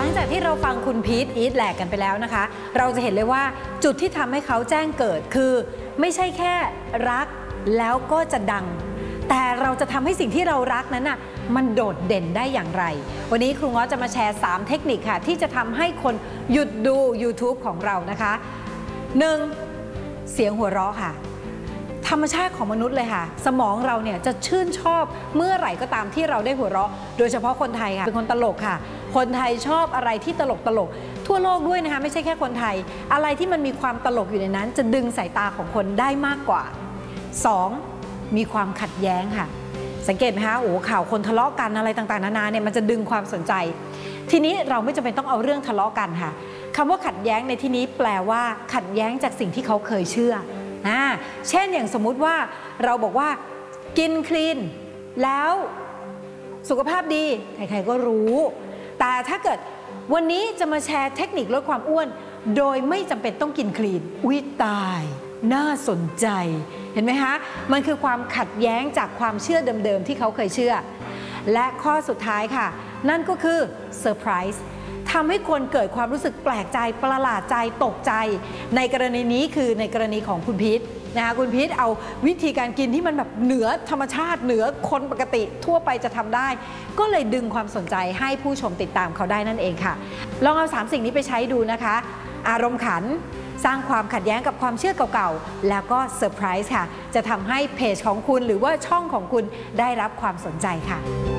งจากที่เราฟังคุณพีทอีทแหลกกันไปแล้วนะคะเราจะเห็นเลยว่าจุดที่ทำให้เขาแจ้งเกิดคือไม่ใช่แค่รักแล้วก็จะดังแต่เราจะทำให้สิ่งที่เรารักนั้นน่ะมันโดดเด่นได้อย่างไรวันนี้ครูง้อจะมาแชร์3เทคนิคค่ะที่จะทำให้คนหยุดดู YouTube ของเรานะคะ 1. เสียงหัวเราะค่ะธรรมชาติของมนุษย์เลยค่ะสมองเราเนี่ยจะชื่นชอบเมื่อไหร่ก็ตามที่เราได้หัวเราะโดยเฉพาะคนไทยค่ะเป็นคนตลกค่ะคนไทยชอบอะไรที่ตลกทั่วโลกด้วยนะคะไม่ใช่แค่คนไทยอะไรที่มันมีความตลกอยู่ในนั้นจะดึงสายตาของคนได้มากกว่า 2. มีความขัดแย้งค่ะสังเกตไหมคะโอ้ข่าวคนทะเลาะกันอะไรต่างๆนานาเนี่ยมันจะดึงความสนใจทีนี้เราไม่จำเป็นต้องเอาเรื่องทะเลาะกันค่ะคำว่าขัดแย้งในที่นี้แปลว่าขัดแย้งจากสิ่งที่เขาเคยเชื่อเช่นอย่างสมมุติว่าเราบอกว่ากินคลีนแล้วสุขภาพดีใครๆก็รู้แต่ถ้าเกิดวันนี้จะมาแชร์เทคนิคลดความอ้วนโดยไม่จำเป็นต้องกินคลีนอุ๊ยตายน่าสนใจเห็นไหมคะมันคือความขัดแย้งจากความเชื่อเดิมๆที่เขาเคยเชื่อและข้อสุดท้ายค่ะนั่นก็คือเซอร์ไพรส์ทำให้คนเกิดความรู้สึกแปลกใจประหลาดใจตกใจในกรณีนี้คือในกรณีของคุณพีทนะคะคุณพีทเอาวิธีการกินที่มันแบบเหนือธรรมชาติเหนือคนปกติทั่วไปจะทำได้ก็เลยดึงความสนใจให้ผู้ชมติดตามเขาได้นั่นเองค่ะลองเอา3สิ่งนี้ไปใช้ดูนะคะอารมณ์ขันสร้างความขัดแย้งกับความเชื่อเก่าๆแล้วก็เซอร์ไพรส์ค่ะจะทำให้เพจของคุณหรือว่าช่องของคุณได้รับความสนใจค่ะ